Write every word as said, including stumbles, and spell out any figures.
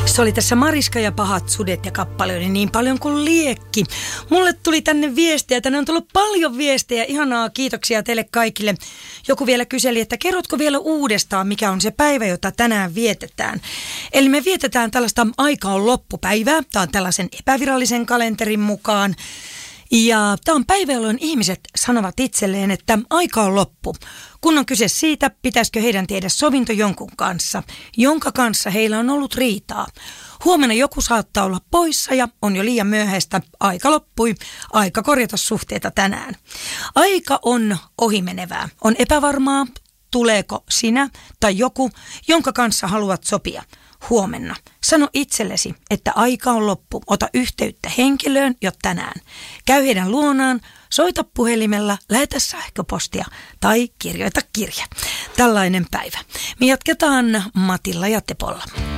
Se oli tässä Mariska ja pahat sudet ja kappale oli niin paljon kuin liekki. Mulle tuli tänne viestiä, tänne on tullut paljon viestejä. Ihanaa, kiitoksia teille kaikille. Joku vielä kyseli, että kerrotko vielä uudestaan, mikä on se päivä, jota tänään vietetään. Eli me vietetään tällaista aika on loppupäivää. Tämä on tällaisen epävirallisen kalenterin mukaan. Ja tämä on päivä, jolloin ihmiset sanovat itselleen, että aika on loppu. Kun on kyse siitä, pitäisikö heidän tehdä sovinto jonkun kanssa, jonka kanssa heillä on ollut riitaa. Huomenna joku saattaa olla poissa ja on jo liian myöhäistä. Aika loppui. Aika korjata suhteita tänään. Aika on ohimenevää. On epävarmaa, tuleeko sinä tai joku, jonka kanssa haluat sopia. Huomenna. Sano itsellesi, että aika on loppu. Ota yhteyttä henkilöön jo tänään. Käy heidän luonaan, soita puhelimella, lähetä sähköpostia tai kirjoita kirje. Tällainen päivä. Me jatketaan Matilla ja Tepolla.